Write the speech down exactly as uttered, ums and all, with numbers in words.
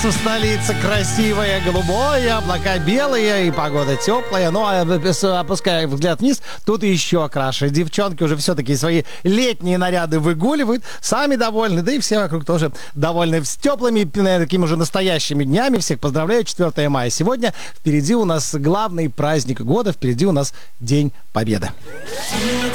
Столица красивая, голубое, облака белые и погода теплая. Ну, а опуская взгляд вниз, тут еще краше. Девчонки уже все-таки свои летние наряды выгуливают, сами довольны, да и все вокруг тоже довольны. С теплыми, такими уже настоящими днями. Всех поздравляю, четвёртое мая. Сегодня впереди у нас главный праздник года, впереди у нас День Победы.